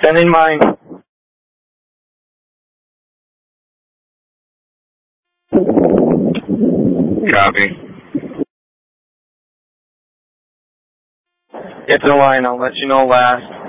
Sending mine. Copy. Get to the line. I'll let you know last.